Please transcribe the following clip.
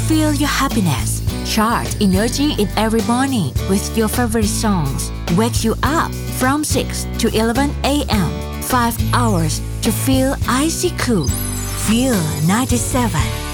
feel your happiness. Charge energy in every morning with your favorite songs. Wake you up from 6 to 11 a.m. 5 hours to feel icy cool. Feel 97.